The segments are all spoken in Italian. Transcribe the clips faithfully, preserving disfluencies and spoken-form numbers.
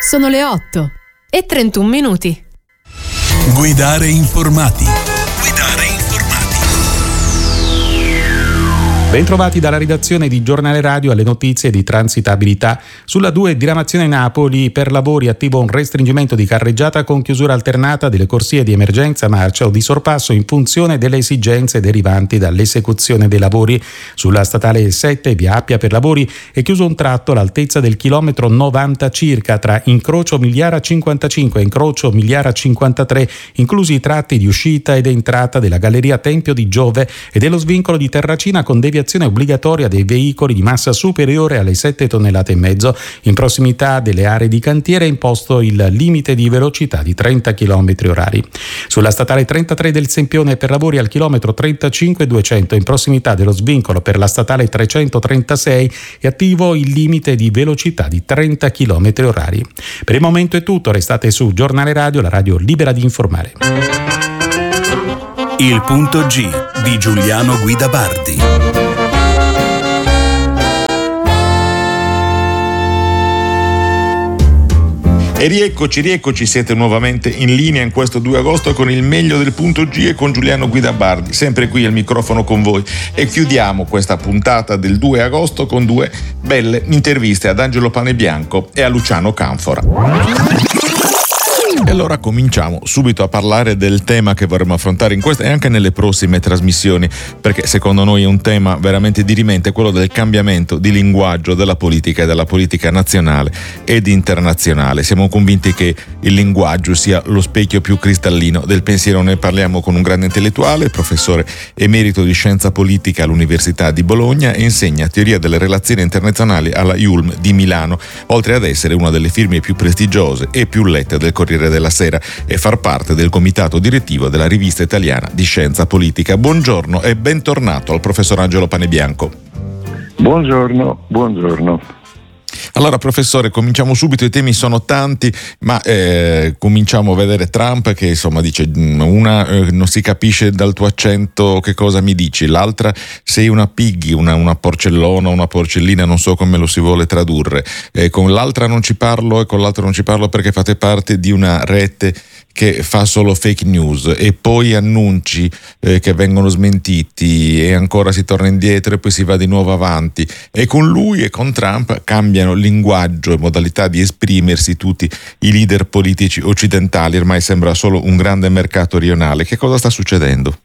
Sono le otto e trentuno minuti. Guidare informati. Guidare informati. Bentrovati dalla redazione di Giornale Radio alle notizie di transitabilità. Sulla due diramazione Napoli, per lavori attivo un restringimento di carreggiata con chiusura alternata delle corsie di emergenza, marcia o di sorpasso in funzione delle esigenze derivanti dall'esecuzione dei lavori. Sulla statale sette, via Appia per lavori, è chiuso un tratto all'altezza del chilometro novanta circa tra incrocio Migliara cinquantacinque e incrocio Migliara cinquantatré, inclusi i tratti di uscita ed entrata della galleria Tempio di Giove e dello svincolo di Terracina con deviazione obbligatoria dei veicoli di massa superiore alle sette tonnellate e mezzo. In prossimità delle aree di cantiere è imposto il limite di velocità di trenta chilometri orari. Sulla statale trentatré del Sempione per lavori al chilometro trentacinque duecento in prossimità dello svincolo per la statale trecentotrentasei è attivo il limite di velocità di trenta chilometri orari. Per il momento è tutto, restate su Giornale Radio, la radio libera di informare. Il punto G di Giuliano Guida Bardi. E rieccoci, rieccoci, siete nuovamente in linea in questo due agosto con il meglio del punto G e con Giuliano Guida Bardi, sempre qui al microfono con voi. E chiudiamo questa puntata del due agosto con due belle interviste ad Angelo Panebianco e a Luciano Canfora. E allora cominciamo subito a parlare del tema che vorremmo affrontare in questa e anche nelle prossime trasmissioni, perché secondo noi è un tema veramente dirimente, quello del cambiamento di linguaggio della politica e della politica nazionale ed internazionale. Siamo convinti che il linguaggio sia lo specchio più cristallino del pensiero. Ne parliamo con un grande intellettuale, professore emerito di scienza politica all'Università di Bologna e insegna teoria delle relazioni internazionali alla I U L M di Milano, oltre ad essere una delle firme più prestigiose e più lette del Corriere della Sera e far parte del comitato direttivo della rivista italiana di scienza politica. Buongiorno e bentornato al professor Angelo Panebianco. Buongiorno, buongiorno. Allora professore, cominciamo subito, i temi sono tanti, ma eh, cominciamo a vedere Trump che insomma dice una eh, non si capisce dal tuo accento che cosa mi dici, l'altra sei una piggy, una, una porcellona, una porcellina, non so come lo si vuole tradurre, eh, con l'altra non ci parlo e con l'altro non ci parlo perché fate parte di una rete che fa solo fake news e poi annunci eh, che vengono smentiti e ancora si torna indietro e poi si va di nuovo avanti, e con lui e con Trump cambiano linguaggio e modalità di esprimersi tutti i leader politici occidentali. Ormai sembra solo un grande mercato rionale. Che cosa sta succedendo?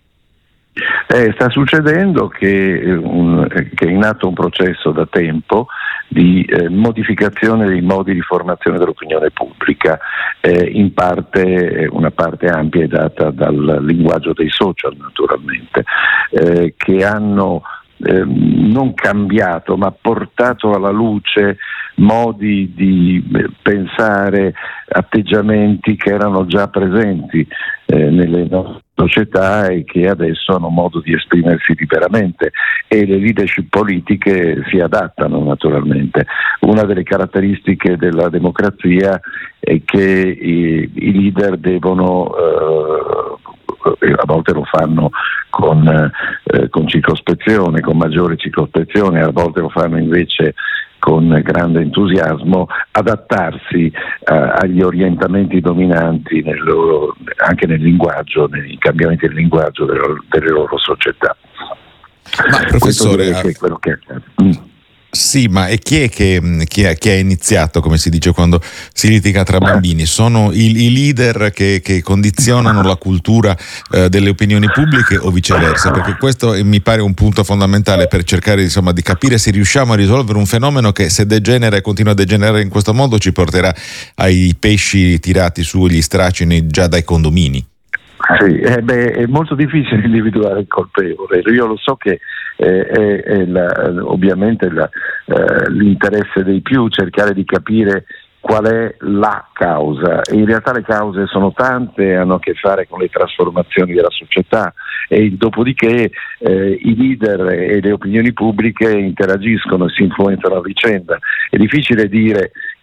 Eh, sta succedendo che, un, che è in atto un processo da tempo di eh, modificazione dei modi di formazione dell'opinione pubblica, eh, in parte una parte ampia è data dal linguaggio dei social naturalmente, eh, che hanno eh, non cambiato ma portato alla luce modi di pensare, atteggiamenti che erano già presenti eh, nelle nostre società e che adesso hanno modo di esprimersi liberamente, e le leadership politiche si adattano naturalmente. Una delle caratteristiche della democrazia è che i, i leader devono eh, a volte lo fanno con, eh, con circospezione, con maggiore circospezione, a volte lo fanno invece con grande entusiasmo, adattarsi eh, agli orientamenti dominanti nel loro, anche nel linguaggio, nei cambiamenti del linguaggio delle, delle loro società. Ma professore, che è quello che accade. Mm. Sì, ma e chi è che chi ha, chi ha iniziato, come si dice quando si litiga tra bambini? Sono i, i leader che, che condizionano la cultura eh, delle opinioni pubbliche o viceversa? Perché questo mi pare un punto fondamentale per cercare insomma di capire se riusciamo a risolvere un fenomeno che, se degenera e continua a degenerare in questo modo, ci porterà ai pesci tirati sugli stracini già dai condomini. Sì, eh beh, è molto difficile individuare il colpevole. Io lo so che eh, è, è la, ovviamente la, eh, l'interesse dei più cercare di capire qual è la causa, e in realtà le cause sono tante, hanno a che fare con le trasformazioni della società, e dopodiché eh, i leader e le opinioni pubbliche interagiscono e si influenzano a vicenda. È difficile dire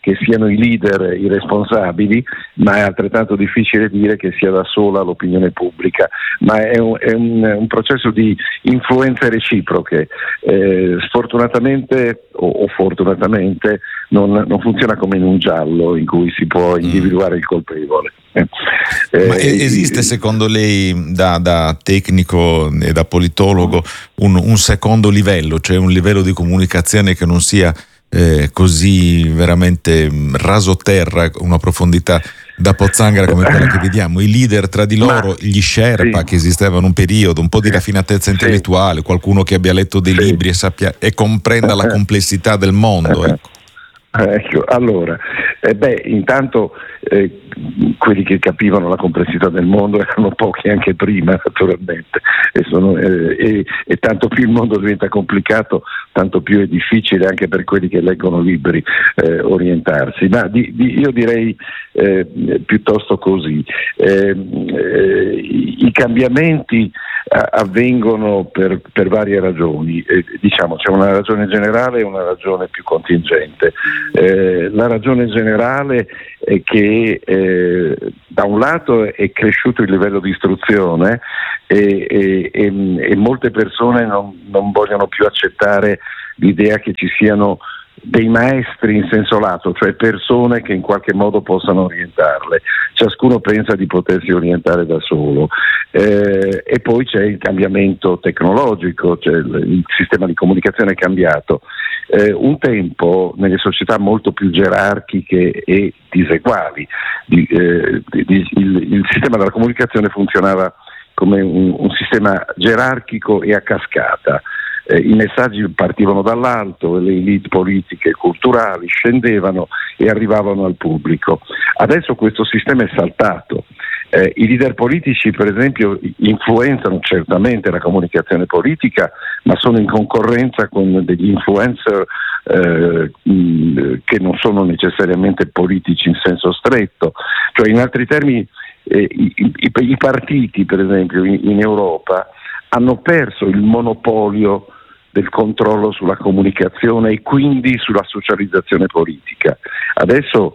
che siano i leader i responsabili, ma è altrettanto difficile dire che sia da sola l'opinione pubblica, ma è un, è un, un processo di influenze reciproche. Eh, sfortunatamente o, o fortunatamente non, non funziona come in un giallo in cui si può individuare il colpevole. Eh, Ma esiste secondo lei da, da tecnico e da politologo un, un secondo livello, cioè un livello di comunicazione che non sia eh, così veramente rasoterra, una profondità da pozzanghera come quella che vediamo, i leader tra di loro, Ma, gli Sherpa sì. che esistevano un periodo, un po' di raffinatezza intellettuale, sì. qualcuno che abbia letto dei sì. libri e sappia e comprenda la complessità del mondo, ecco. Ecco, allora, eh beh, intanto eh, quelli che capivano la complessità del mondo erano pochi anche prima, naturalmente, e, sono, eh, e, e tanto più il mondo diventa complicato, tanto più è difficile anche per quelli che leggono libri eh, orientarsi. Ma di, di, io direi eh, piuttosto così, eh, eh, i cambiamenti avvengono per, per varie ragioni, eh, diciamo c'è una ragione generale e una ragione più contingente. Eh, la ragione generale è che eh, da un lato è cresciuto il livello di istruzione e, e, e, e molte persone non, non vogliono più accettare l'idea che ci siano dei maestri in senso lato, cioè persone che in qualche modo possano orientarle. Ciascuno pensa di potersi orientare da solo. Eh, e poi c'è il cambiamento tecnologico, cioè il, il sistema di comunicazione è cambiato. Eh, un tempo nelle società molto più gerarchiche e diseguali di, eh, di, il, il sistema della comunicazione funzionava come un, un sistema gerarchico e a cascata. Eh, i messaggi partivano dall'alto, le elite politiche e culturali scendevano e arrivavano al pubblico. Adesso questo sistema è saltato. Eh, I leader politici, per esempio, influenzano certamente la comunicazione politica, ma sono in concorrenza con degli influencer eh, mh, che non sono necessariamente politici in senso stretto. Cioè, in altri termini, eh, i, i, i partiti, per esempio, in, in Europa hanno perso il monopolio del controllo sulla comunicazione e quindi sulla socializzazione politica. Adesso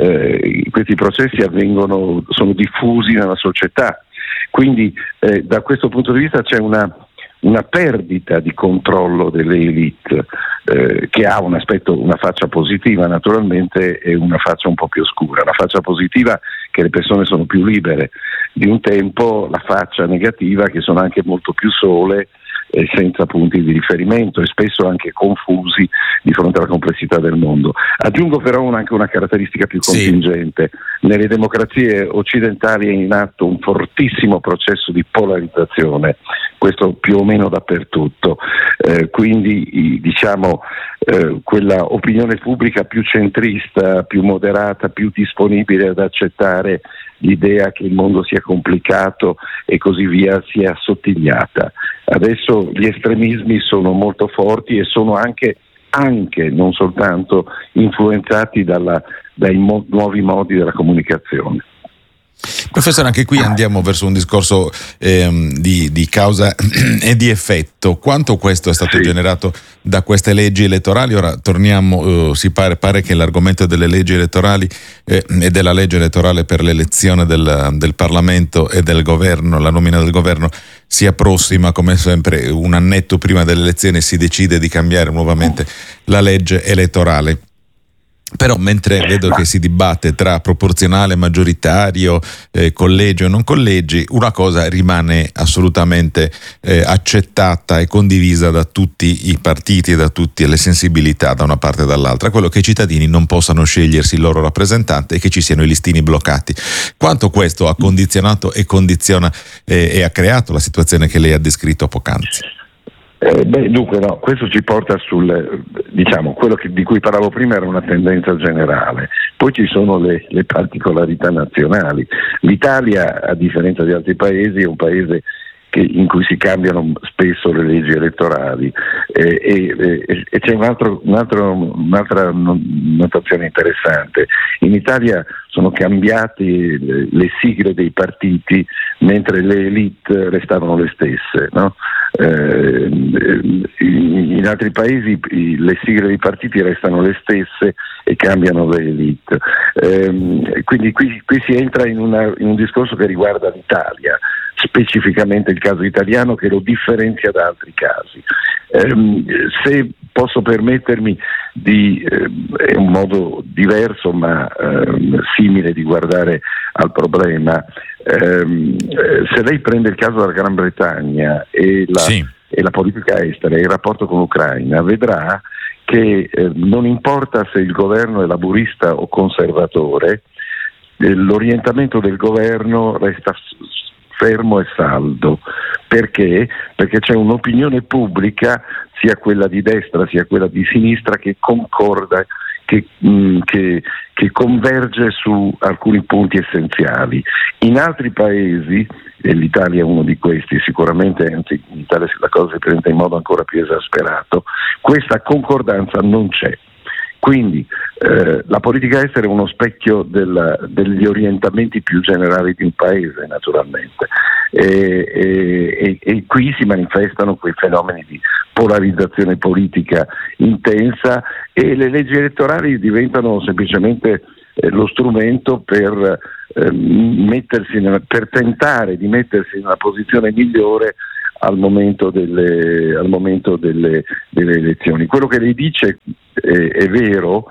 eh, questi processi avvengono, sono diffusi nella società, quindi eh, da questo punto di vista c'è una, una perdita di controllo delle elite eh, che ha un aspetto, una faccia positiva naturalmente e una faccia un po' più oscura. La faccia positiva che le persone sono più libere, di un tempo la faccia negativa che sono anche molto più sole e senza punti di riferimento e spesso anche confusi di fronte alla complessità del mondo. Aggiungo però una, anche una caratteristica più contingente. Sì. Nelle democrazie occidentali è in atto un fortissimo processo di polarizzazione, questo più o meno dappertutto, eh, quindi diciamo eh, quella opinione pubblica più centrista, più moderata, più disponibile ad accettare l'idea che il mondo sia complicato e così via si è assottigliata. Adesso gli estremismi sono molto forti e sono anche, anche non soltanto, influenzati dalla, dai mo- nuovi modi della comunicazione. Professore, anche qui andiamo verso un discorso ehm, di, di causa e di effetto. Quanto questo è stato sì. generato da queste leggi elettorali? Ora torniamo, eh, si pare, pare che l'argomento delle leggi elettorali eh, e della legge elettorale per l'elezione del, del Parlamento e del governo, la nomina del governo, sia prossima. Come sempre, un annetto prima delle elezioni si decide di cambiare nuovamente la legge elettorale. Però mentre vedo che si dibatte tra proporzionale, maggioritario, eh, collegio e non collegi, una cosa rimane assolutamente eh, accettata e condivisa da tutti i partiti e da tutte le sensibilità da una parte e dall'altra, quello che i cittadini non possano scegliersi il loro rappresentante e che ci siano i listini bloccati. Quanto questo ha condizionato e condiziona eh, e ha creato la situazione che lei ha descritto poc'anzi? Eh, beh, dunque no, questo ci porta sul, diciamo, quello che, di cui parlavo prima era una tendenza generale, poi ci sono le, le particolarità nazionali. L'Italia, a differenza di altri paesi, è un paese che, in cui si cambiano spesso le leggi elettorali eh, e, e, e c'è un altro, un altro, un'altra notazione interessante. In Italia sono cambiate le sigle dei partiti mentre le elite restavano le stesse, no? Eh, in altri paesi le sigle dei partiti restano le stesse e cambiano le elite. Eh, quindi qui, qui si entra in, una, in un discorso che riguarda l'Italia, specificamente il caso italiano, che lo differenzia da altri casi. Eh, se posso permettermi di eh, è un modo diverso ma eh, simile di guardare al problema. Eh, se lei prende il caso della Gran Bretagna e la, sì. e la politica estera e il rapporto con l'Ucraina, vedrà che eh, non importa se il governo è laburista o conservatore, eh, l'orientamento del governo resta fermo e saldo. Perché? Perché c'è un'opinione pubblica, sia quella di destra sia quella di sinistra, che concorda, che, mh, che, che converge su alcuni punti essenziali. In altri paesi, e l'Italia è uno di questi sicuramente, anzi in Italia la cosa si presenta in modo ancora più esasperato, questa concordanza non c'è. Quindi eh, la politica estera è uno specchio del, degli orientamenti più generali di un paese, naturalmente, e, e, e qui si manifestano quei fenomeni di polarizzazione politica intensa e le leggi elettorali diventano semplicemente eh, lo strumento per, eh, mettersi nella, per tentare di mettersi in una posizione migliore al momento delle, al momento delle, delle elezioni. Quello che lei dice è, è vero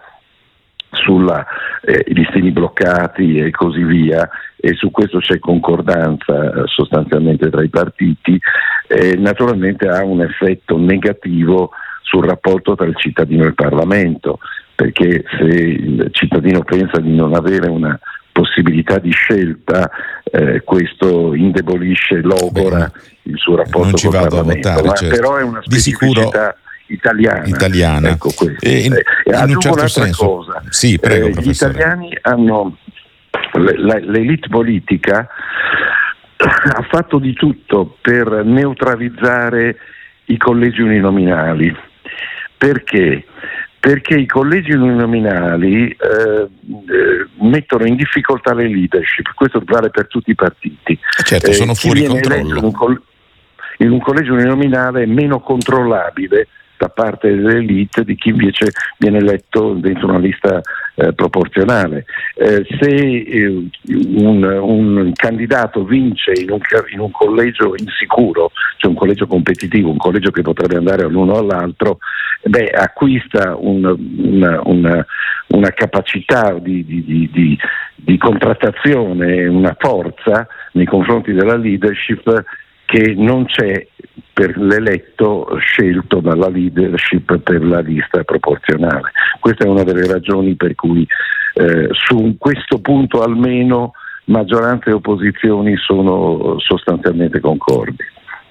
sulla eh, i listini bloccati e così via, e su questo c'è concordanza eh, sostanzialmente tra i partiti, eh, naturalmente ha un effetto negativo sul rapporto tra il cittadino e il Parlamento, perché se il cittadino pensa di non avere una possibilità di scelta, eh, questo indebolisce, logora Beh, il suo rapporto non ci col vado Parlamento, a votare, ma certo. Però è una specificità italiana. italiana. Ecco questo. E in, eh, in aggiungo un certo un'altra senso. cosa. Sì, prego, eh, gli italiani hanno l'elite politica ha fatto di tutto per neutralizzare i collegi uninominali. Perché? Perché i collegi uninominali eh, eh, mettono in difficoltà le leadership, questo vale per tutti i partiti. Certo, sono eh, fuori controllo. In un, coll- in un collegio uninominale è meno controllabile da parte dell'elite di chi invece viene eletto dentro una lista eh, proporzionale. Eh, se eh, un, un candidato vince in un, in un collegio insicuro, cioè un collegio competitivo, un collegio che potrebbe andare all'uno o all'altro, beh, acquista un, una, una, una capacità di, di, di, di, di contrattazione, una forza nei confronti della leadership che non c'è per l'eletto scelto dalla leadership per la lista proporzionale. Questa è una delle ragioni per cui eh, su questo punto almeno maggioranza e opposizioni sono sostanzialmente concordi.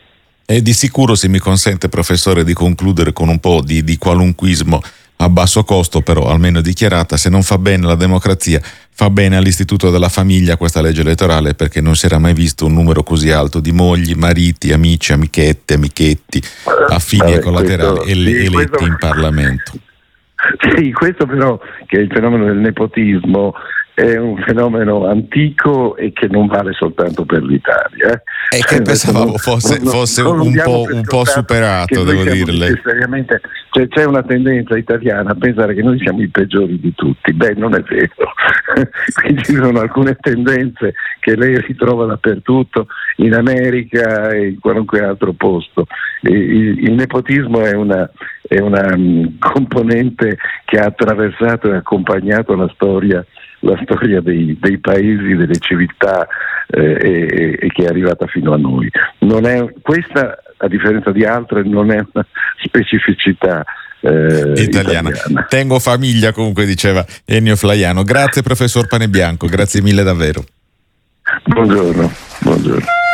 E di sicuro, se mi consente, professore, di concludere con un po' di, di qualunquismo a basso costo, però almeno dichiarata: se non fa bene la democrazia, fa bene all'istituto della famiglia questa legge elettorale, perché non si era mai visto un numero così alto di mogli, mariti, amici, amichette, amichetti, affini Vabbè, e collaterali questo, ele- sì, eletti questo, in Parlamento. Sì, questo però, che è il fenomeno del nepotismo, è un fenomeno antico e che non vale soltanto per l'Italia. Eh. E che pensavamo fosse, non, fosse non un, po', un po' superato, devo dirle. Necessariamente, cioè, c'è una tendenza italiana a pensare che noi siamo i peggiori di tutti. Beh, non è vero. Qui ci sono alcune tendenze che lei ritrova dappertutto, in America e in qualunque altro posto. Il, il nepotismo è una, è una um, componente che ha attraversato e accompagnato la storia la storia dei, dei paesi, delle civiltà eh, e, e che è arrivata fino a noi. Non è, questa, a differenza di altre, non è una specificità eh, italiana. italiana. Tengo famiglia, comunque, diceva Ennio Flaiano. Grazie professor Panebianco, grazie mille davvero. Buongiorno, buongiorno.